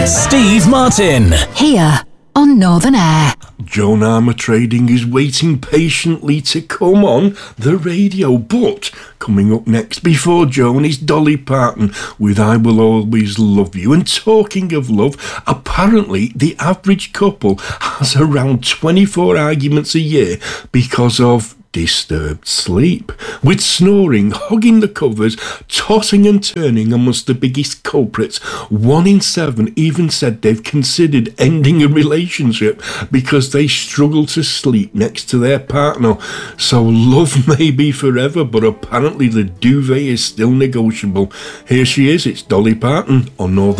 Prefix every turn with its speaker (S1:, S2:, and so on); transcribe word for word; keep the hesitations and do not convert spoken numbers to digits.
S1: Steve Martin.
S2: Here on Northern Air.
S3: Joan Armour Trading is waiting patiently to come on the radio, but coming up next before Joan is Dolly Parton with I Will Always Love You. And talking of love, apparently the average couple has around twenty-four arguments a year because of disturbed sleep, with snoring, hugging the covers, tossing and turning amongst the biggest culprits. One in seven even said they've considered ending a relationship because they struggle to sleep next to their partner. So love may be forever, but apparently the duvet is still negotiable. Here she is, it's Dolly Parton on Northern